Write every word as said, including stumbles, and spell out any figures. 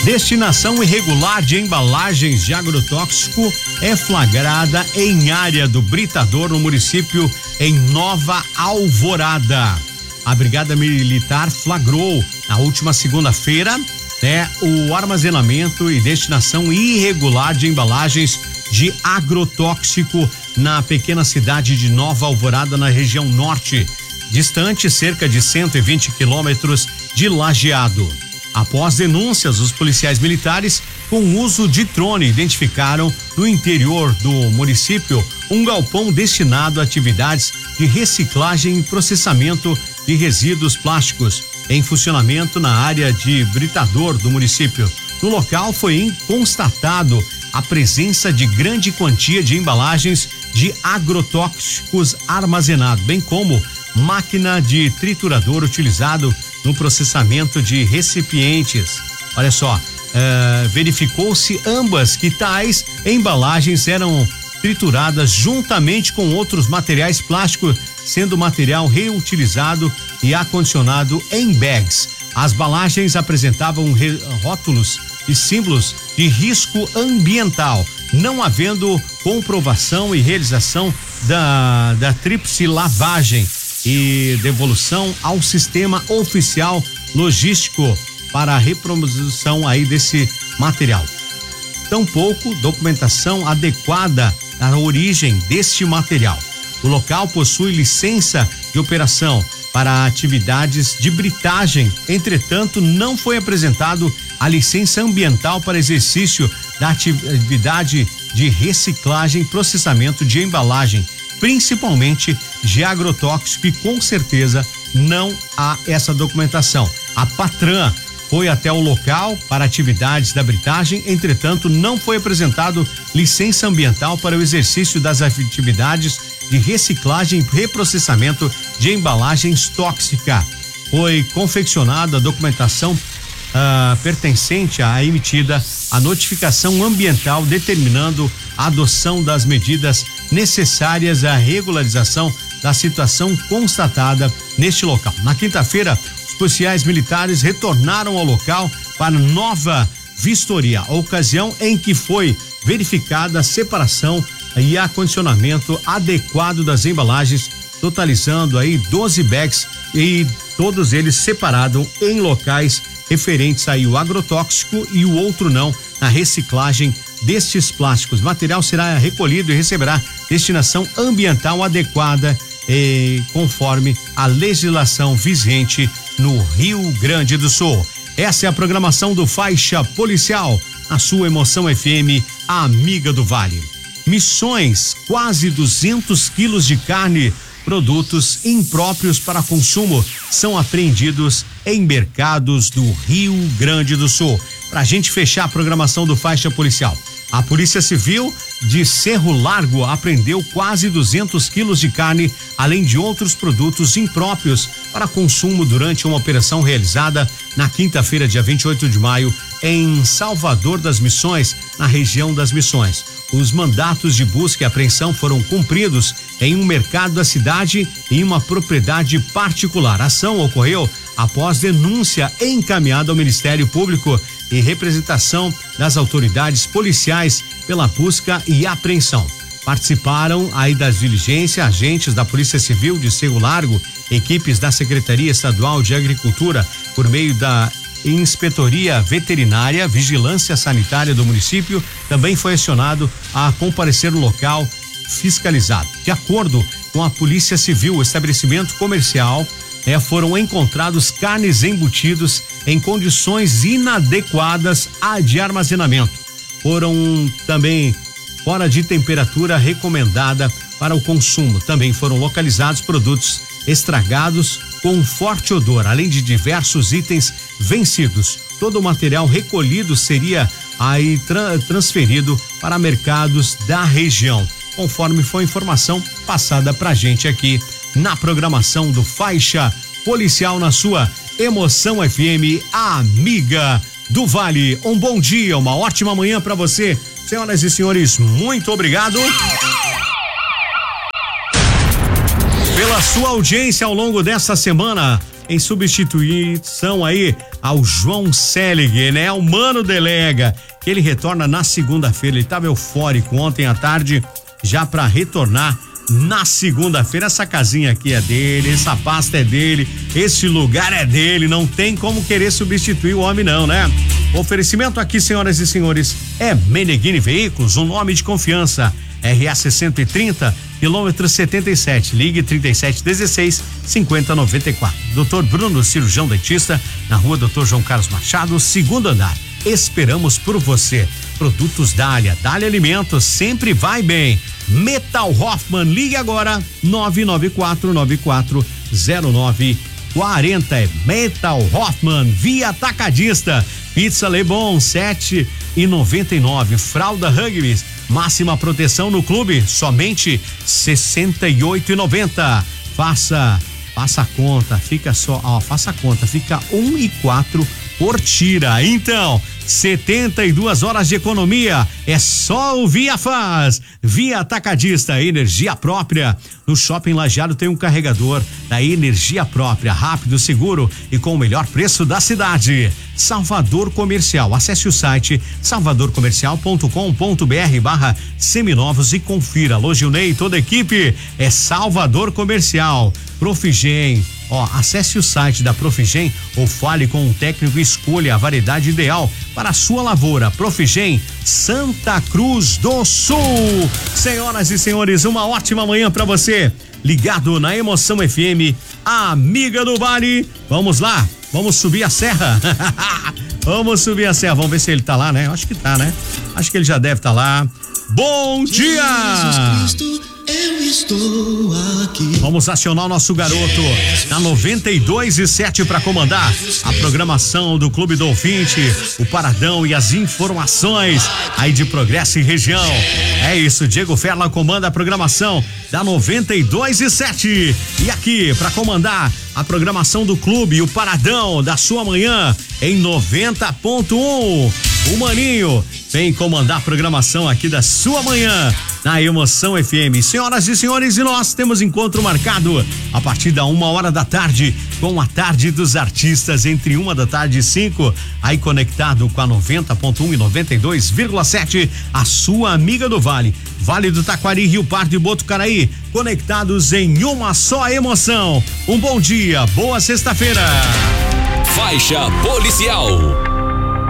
Destinação irregular de embalagens de agrotóxico é flagrada em área do Britador, no município em Nova Alvorada. A Brigada Militar flagrou na última segunda-feira, né, o armazenamento e destinação irregular de embalagens de agrotóxico na pequena cidade de Nova Alvorada, na região norte, distante cerca de cento e vinte quilômetros de Lajeado. Após denúncias, os policiais militares, com uso de drone, identificaram no interior do município um galpão destinado a atividades de reciclagem e processamento de resíduos plásticos, em funcionamento na área de Britador do município. No local foi constatado a presença de grande quantia de embalagens de agrotóxicos armazenado, bem como máquina de triturador utilizado no processamento de recipientes. Olha só, uh, verificou-se ambas que tais embalagens eram trituradas juntamente com outros materiais plásticos, sendo material reutilizado e acondicionado em bags. As embalagens apresentavam rótulos e símbolos de risco ambiental, não havendo comprovação e realização da, da tríplice lavagem e devolução ao sistema oficial logístico para a reprodução aí desse material. Tampouco documentação adequada à origem deste material. O local possui licença de operação para atividades de britagem, entretanto, não foi apresentado a licença ambiental para exercício da atividade de reciclagem e processamento de embalagem, principalmente de agrotóxico, e com certeza não há essa documentação. A Patran foi até o local para atividades da britagem, entretanto, não foi apresentado licença ambiental para o exercício das atividades de reciclagem e reprocessamento de embalagens tóxicas. Foi confeccionada a documentação uh, pertencente à emitida a notificação ambiental, determinando a adoção das medidas necessárias à regularização da situação constatada neste local. Na quinta-feira, os policiais militares retornaram ao local para nova vistoria, ocasião em que foi verificada a separação e acondicionamento adequado das embalagens, totalizando aí doze bags, e todos eles separados em locais referentes aí o agrotóxico e o outro não, na reciclagem destes plásticos. O material será recolhido e receberá destinação ambiental adequada, eh, conforme a legislação vigente no Rio Grande do Sul. Essa é a programação do Faixa Policial, a sua Emoção F M, a amiga do Vale. Missões, quase duzentos quilos de carne, produtos impróprios para consumo, são apreendidos em mercados do Rio Grande do Sul. Pra gente fechar a programação do Faixa Policial, a Polícia Civil de Cerro Largo apreendeu quase duzentos quilos de carne, além de outros produtos impróprios para consumo durante uma operação realizada na quinta-feira, dia vinte e oito de maio, em Salvador das Missões, na região das Missões. Os mandatos de busca e apreensão foram cumpridos em um mercado da cidade e em uma propriedade particular. A ação ocorreu após denúncia encaminhada ao Ministério Público e representação das autoridades policiais pela busca e apreensão. Participaram aí das diligências agentes da Polícia Civil de Cerro Largo, equipes da Secretaria Estadual de Agricultura, por meio da Inspetoria Veterinária, Vigilância Sanitária do município, também foi acionado a comparecer no local fiscalizado. De acordo com a Polícia Civil, o estabelecimento comercial É, foram encontrados carnes embutidos em condições inadequadas a de armazenamento. Foram também fora de temperatura recomendada para o consumo. Também foram localizados produtos estragados com forte odor, além de diversos itens vencidos. Todo o material recolhido seria aí tra- transferido para mercados da região, conforme foi a informação passada pra gente aqui na programação do Faixa Policial, na sua Emoção F M, a amiga do Vale. Um bom dia, uma ótima manhã para você. Senhoras e senhores, muito obrigado pela sua audiência ao longo dessa semana. em substituição aí ao João Selig, né? O Mano Delega, que ele retorna na segunda-feira. Ele estava eufórico ontem à tarde, já para retornar na segunda-feira. Essa casinha aqui é dele, essa pasta é dele, esse lugar é dele, não tem como querer substituir o homem não, né? Oferecimento aqui, senhoras e senhores, é Meneghini Veículos, um nome de confiança. R S cento e trinta, quilômetro setenta e sete, ligue trinta e sete dezesseis, cinquenta noventa e quatro. doutor Bruno, cirurgião dentista, na rua doutor João Carlos Machado, segundo andar. Esperamos por você. Produtos Dália, Dália Alimentos, sempre vai bem. Metal Hoffman, ligue agora, nove nove quatro nove quatro zero nove quatro zero. É Metal Hoffman, via atacadista. Pizza Lebon, sete e noventa e nove. Fralda Huggies, máxima proteção no clube, somente sessenta e oito e noventa. Faça, faça a conta, fica só, ó, faça a conta, fica um e quatro por tira. Então, setenta e duas horas de economia, é só o Via Faz. Via Atacadista, energia própria. No Shopping Lajeado tem um carregador da energia própria, rápido, seguro e com o melhor preço da cidade. Salvador Comercial, acesse o site salvador comercial ponto com ponto br barra seminovos e confira. Alô, Gilney, toda a equipe, é Salvador Comercial. Profigem, ó, acesse o site da Profigem ou fale com um técnico e escolha a variedade ideal para a sua lavoura. Profigem, Santa Cruz do Sul. Senhoras e senhores, uma ótima manhã para você. Ligado na Emoção F M, a amiga do Vale. Vamos lá, vamos subir a serra. Vamos subir a serra, vamos ver se ele tá lá, né? Acho que tá, né? Acho que ele já deve estar tá lá. Bom dia! Jesus Cristo, eu estou aqui. Vamos acionar o nosso garoto na noventa e dois e sete para comandar a programação do Clube do Ouvinte, o Paradão e as informações aí de Progresso e região. É isso, Diego Ferla comanda a programação da noventa e dois e sete. E aqui para comandar a programação do clube e o Paradão da sua manhã em noventa ponto um. O Maninho vem comandar a programação aqui da sua manhã na Emoção F M. Senhoras e senhores, e nós temos encontro marcado a partir da uma hora da tarde com a Tarde dos Artistas, entre uma da tarde e cinco, aí conectado com a noventa ponto um e noventa e dois vírgula sete, a sua amiga do Vale. Vale do Taquari, Rio Pardo e Botucaraí, conectados em uma só emoção. Um bom dia, boa sexta-feira. Faixa Policial.